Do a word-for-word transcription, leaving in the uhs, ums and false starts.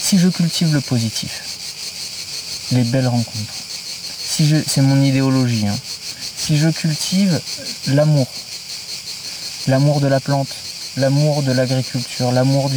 si je cultive le positif, les belles rencontres, si je, c'est mon idéologie, hein, si je cultive l'amour, l'amour de la plante, l'amour de l'agriculture, l'amour du